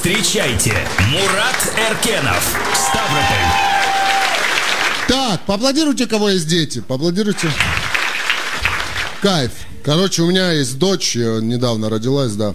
Встречайте, Мурат Эркенов, Ставрополь. Так, поаплодируйте, кого есть дети, поаплодируйте. Кайф. Короче, у меня есть дочь, недавно родилась, да.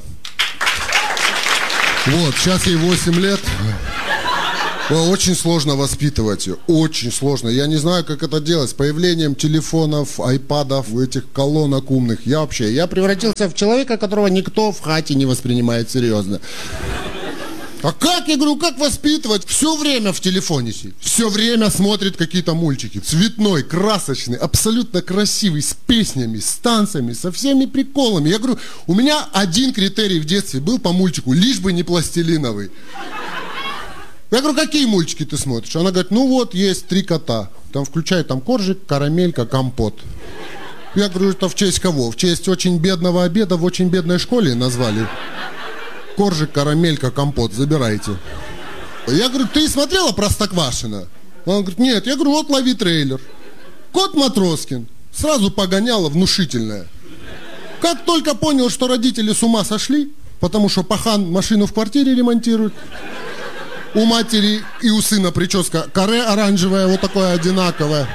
Вот, сейчас ей 8 лет. Очень сложно воспитывать ее, очень сложно. Я не знаю, как это делать. С появлением телефонов, айпадов, этих колонок умных. Я превратился в человека, которого никто в хате не воспринимает серьезно. А как, я говорю, как воспитывать? Все время в телефоне сидит. Все время смотрит какие-то мультики. Цветной, красочный, абсолютно красивый, с песнями, с танцами, со всеми приколами. Я говорю, у меня один критерий в детстве был по мультику, лишь бы не пластилиновый. Я говорю, какие мультики ты смотришь? Она говорит, ну вот, есть 3 кота. Там включают там коржик, карамелька, компот. Я говорю, это в честь кого? В честь очень бедного обеда в очень бедной школе назвали. Коржик, карамелька, компот, забирайте. Я говорю, ты смотрела Простоквашино? Он говорит, нет. Я говорю, вот лови трейлер. Кот Матроскин. Сразу погоняло внушительное. Как только понял, что родители с ума сошли, потому что пахан машину в квартире ремонтирует, у матери и у сына прическа каре оранжевая, вот такое одинаковое.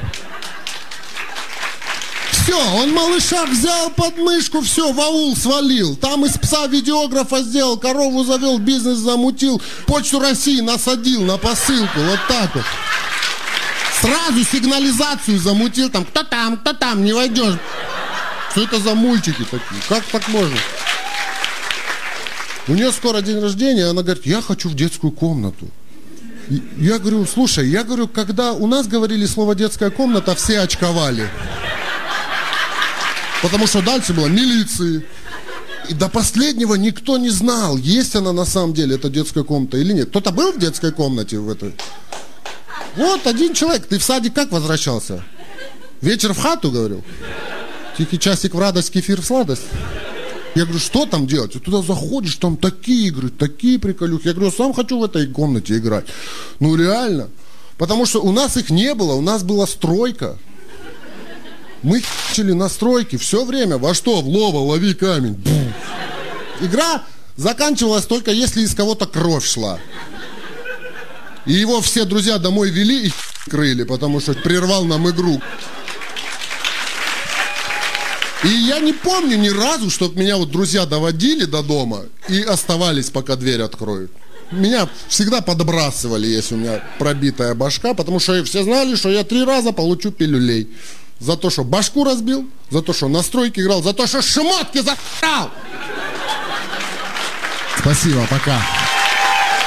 Все, он малыша взял под мышку, все, в аул свалил. Там из пса видеографа сделал, корову завел, бизнес замутил, Почту России насадил на посылку, вот так вот. Сразу сигнализацию замутил, там, кто там, не войдешь. Что это за мультики такие, как так можно? У нее скоро день рождения, она говорит, я хочу в детскую комнату. Я говорю, слушай, когда у нас говорили слово детская комната, все очковали. Потому что дальше было милиции. И до последнего никто не знал, есть она на самом деле, эта детская комната или нет. Кто-то был в детской комнате в этой? Вот один человек. Ты в садик как возвращался? Вечер в хату, говорил? Тихий часик в радость, кефир в сладость. Я говорю, что там делать? Ты туда заходишь, там такие игры, такие приколюхи. Я говорю, сам хочу в этой комнате играть. Ну реально. Потому что у нас их не было, у нас была стройка. Мы х**чили на стройке все время. Во что? В лово, лови камень. Бум. Игра заканчивалась только если из кого-то кровь шла. И его все друзья домой вели и крыли, потому что прервал нам игру. И я не помню ни разу, чтобы меня вот друзья доводили до дома и оставались, пока дверь откроют. Меня всегда подбрасывали, если у меня пробитая башка, потому что все знали, что я 3 раза получу пилюлей. За то, что башку разбил, за то, что на стройке играл, за то, что шмотки за***ал. Спасибо, пока.